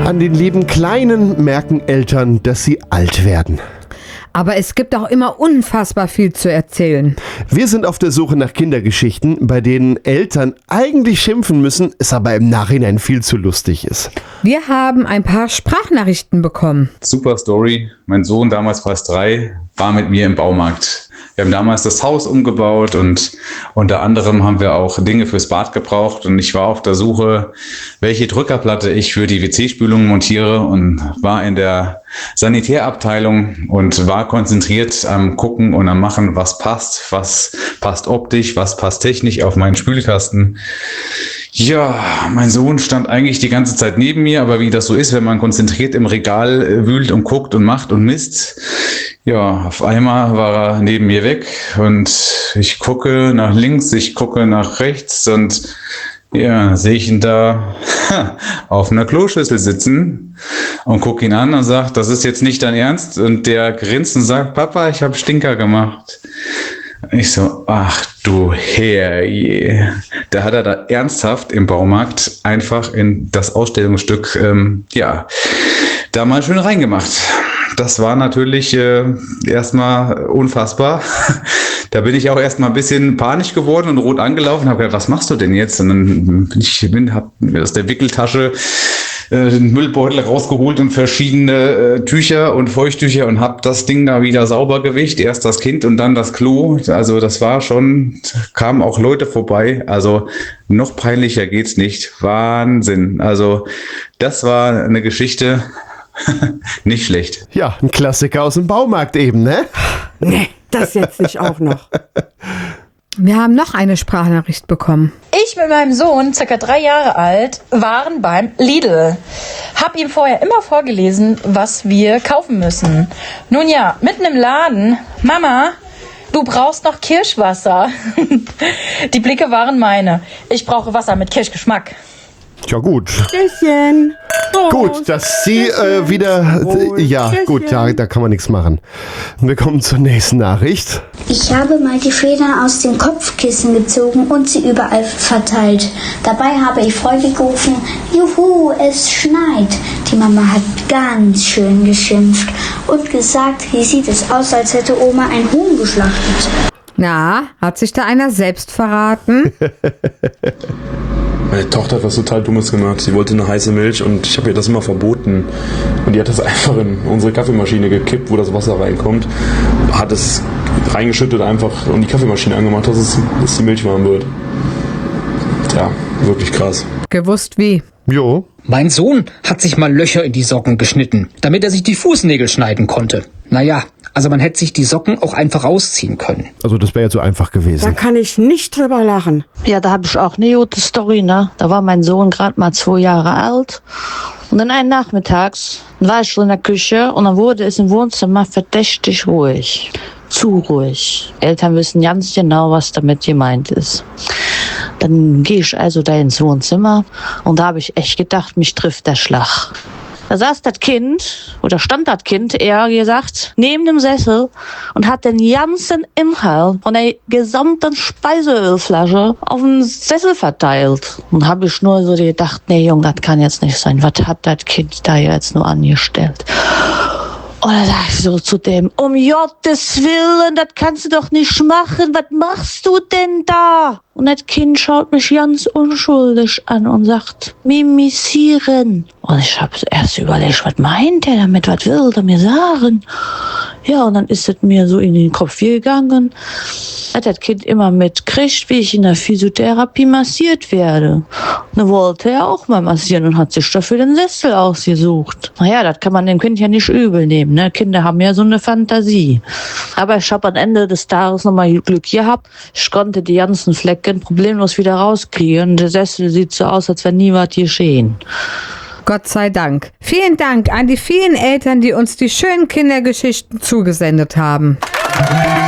An den lieben Kleinen merken Eltern, dass sie alt werden. Aber es gibt auch immer unfassbar viel zu erzählen. Wir sind auf der Suche nach Kindergeschichten, bei denen Eltern eigentlich schimpfen müssen, es aber im Nachhinein viel zu lustig ist. Wir haben ein paar Sprachnachrichten bekommen. Super Story. Mein Sohn, damals fast 3, war mit mir im Baumarkt. Wir haben damals das Haus umgebaut und unter anderem haben wir auch Dinge fürs Bad gebraucht. Und ich war auf der Suche, welche Drückerplatte ich für die WC-Spülung montiere und war in der Sanitärabteilung und war konzentriert am Gucken und am Machen, was passt optisch, was passt technisch auf meinen Spülkasten. Ja, mein Sohn stand eigentlich die ganze Zeit neben mir, aber wie das so ist, wenn man konzentriert im Regal wühlt und guckt und macht und misst. Ja, auf einmal war er neben mir weg und ich gucke nach links, ich gucke nach rechts und ja, sehe ich ihn da auf einer Kloschüssel sitzen und gucke ihn an und sage, das ist jetzt nicht dein Ernst? Und der grinst und sagt, Papa, ich habe Stinker gemacht. Ich so, ach du Herrje. Da hat er da ernsthaft im Baumarkt einfach in das Ausstellungsstück, da mal schön reingemacht. Das war natürlich erstmal unfassbar. Da bin ich auch erstmal ein bisschen panisch geworden und rot angelaufen, habe gedacht, was machst du denn jetzt? Und dann habe mir aus der Wickeltasche den Müllbeutel rausgeholt und verschiedene Tücher und Feuchttücher und habe das Ding da wieder sauber gewischt. Erst das Kind und dann das Klo. Also das war schon, kamen auch Leute vorbei. Also noch peinlicher geht's nicht. Wahnsinn. Also das war eine Geschichte. Nicht schlecht. Ja, ein Klassiker aus dem Baumarkt eben, ne? Nee, das jetzt nicht auch noch. Wir haben noch eine Sprachnachricht bekommen. Ich mit meinem Sohn, circa 3 Jahre alt, waren beim Lidl. Hab ihm vorher immer vorgelesen, was wir kaufen müssen. Nun ja, mitten im Laden, Mama, du brauchst noch Kirschwasser. Die Blicke waren meine. Ich brauche Wasser mit Kirschgeschmack. Ja gut. Tschüsschen. Gut, dass sie wieder... ja, gut, da kann man nichts machen. Wir kommen zur nächsten Nachricht. Ich habe mal die Federn aus den Kopfkissen gezogen und sie überall verteilt. Dabei habe ich freudig gerufen, juhu, es schneit. Die Mama hat ganz schön geschimpft und gesagt, wie sieht es aus, als hätte Oma ein Huhn geschlachtet. Na, hat sich da einer selbst verraten? Meine Tochter hat was total Dummes gemacht. Sie wollte eine heiße Milch und ich habe ihr das immer verboten. Und die hat das einfach in unsere Kaffeemaschine gekippt, wo das Wasser reinkommt. Hat es reingeschüttet einfach und die Kaffeemaschine angemacht, dass die Milch warm wird. Ja, wirklich krass. Gewusst wie? Jo. Mein Sohn hat sich mal Löcher in die Socken geschnitten, damit er sich die Fußnägel schneiden konnte. Naja, also man hätte sich die Socken auch einfach rausziehen können. Also das wäre ja so einfach Da gewesen. kann ich nicht drüber lachen. Ja, da habe ich auch eine gute Story, ne? Da war mein Sohn gerade mal 2 Jahre alt. Und dann einen Nachmittags war ich schon in der Küche und dann wurde es im Wohnzimmer verdächtig ruhig. Zu ruhig. Eltern wissen ganz genau, was damit gemeint ist. Dann gehe ich also da ins Wohnzimmer und da habe ich echt gedacht, mich trifft der Schlag. Da saß das Kind, oder stand das Kind, eher gesagt, neben dem Sessel und hat den ganzen Inhalt von der gesamten Speiseölflasche auf den Sessel verteilt. Und habe ich nur so gedacht, nee Junge, das kann jetzt nicht sein. Was hat das Kind da jetzt nur angestellt? Und dann sag ich so zu dem, um Gottes Willen, das kannst du doch nicht machen. Was machst du denn da? Und das Kind schaut mich ganz unschuldig an und sagt, mimisieren. Und ich habe erst überlegt, was meint er damit? Was will er mir sagen? Ja, und dann ist es mir so in den Kopf gegangen, dass das Kind immer mitkriegt, wie ich in der Physiotherapie massiert werde. Und dann wollte er auch mal massieren und hat sich dafür den Sessel ausgesucht. Naja, das kann man dem Kind ja nicht übel nehmen, ne? Kinder haben ja so eine Fantasie. Aber ich habe am Ende des Tages nochmal Glück gehabt. Ich konnte die ganzen Flecken problemlos wieder rauskriegen. Der Sessel sieht so aus, als wäre nie was geschehen. Gott sei Dank. Vielen Dank an die vielen Eltern, die uns die schönen Kindergeschichten zugesendet haben.